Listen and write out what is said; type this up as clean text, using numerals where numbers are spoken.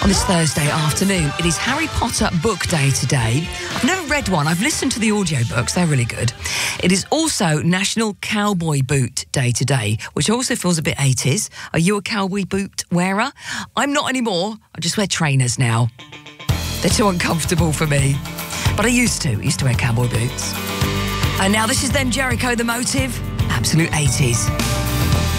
on this Thursday afternoon. It is Harry Potter Book Day today. I've never read one. I've listened to the audiobooks. They're really good. It is also National Cowboy Boot Day today, which also feels a bit 80s. Are you a cowboy boot wearer? I'm not anymore. I just wear trainers now. They're too uncomfortable for me. But I used to wear cowboy boots. And now this is them, Jericho, The Motive. Absolute 80s.